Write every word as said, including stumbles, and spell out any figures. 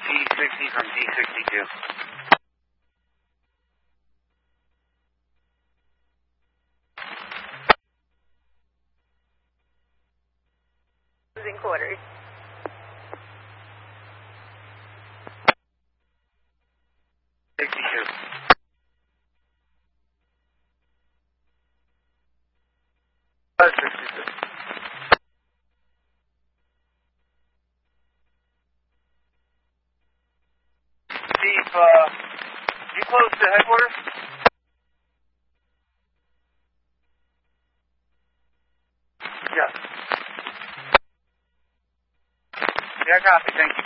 T sixty from D sixty-two. Losing quarters. sixty-two. Uh, sixty-two. Steve, uh, you close to headquarters? Yes. Yeah, copy. Thank you.